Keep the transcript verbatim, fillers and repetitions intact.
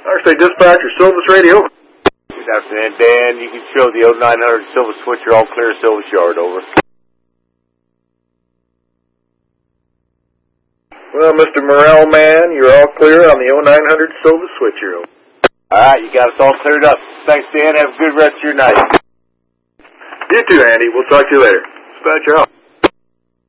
Thursday Dispatcher, Silvis Radio. Good afternoon, Dan. You can show the oh nine hundred Silver Switcher all clear, Silvis Yard, over. Well, Mister Morrell, man, you're all clear on the oh nine hundred Silvis Switcher. All right, you got us all cleared up. Thanks, Dan. Have a good rest of your night. You too, Andy. We'll talk to you later. Dispatcher out.